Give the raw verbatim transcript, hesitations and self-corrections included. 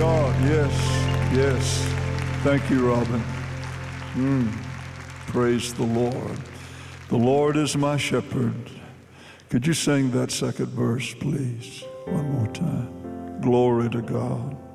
God. Yes, yes. Thank you, Robin. Mm. Praise the Lord. The Lord is my shepherd. Could you sing that second verse, please? One more time. Glory to God.